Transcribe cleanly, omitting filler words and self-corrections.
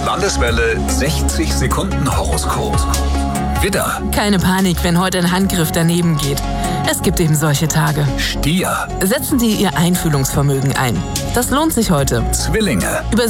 Das Landeswelle 60 Sekunden Horoskop. Widder, Keine Panik, wenn heute ein Handgriff daneben geht. Es gibt eben solche Tage. Stier, Setzen Sie Ihr Einfühlungsvermögen ein. Das lohnt sich heute. Zwillinge.